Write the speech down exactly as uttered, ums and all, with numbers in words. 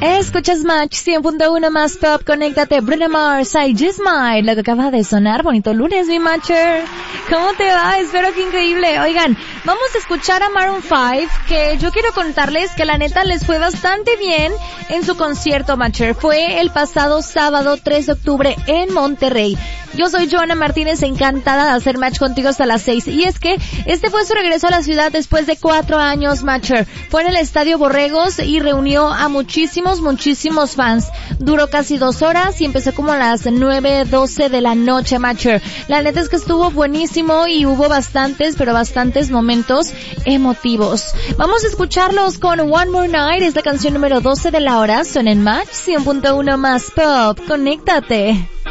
Escuchas Match cien punto uno más pop, conéctate, Bruno Mars, I Just Might, lo que acaba de sonar, bonito lunes, mi matcher. ¿Cómo te va? Espero que increíble. Oigan, vamos a escuchar a Maroon cinco, que yo quiero contarles que la neta les fue bastante bien en su concierto, matcher. Fue el pasado sábado tres de octubre en Monterrey. Yo soy Joana Martínez, encantada de hacer match contigo hasta las seis. Y es que este fue su regreso a la ciudad después de cuatro años, matcher. Fue en el Estadio Borregos y reunió a muchísimos, muchísimos fans. Duró casi dos horas y empezó como a las nueve, doce de la noche, matcher. La neta es que estuvo buenísimo y hubo bastantes, pero bastantes momentos emotivos. Vamos a escucharlos con One More Night, es la canción número doce de la hora. Son en Match cien punto uno más pop. Conéctate.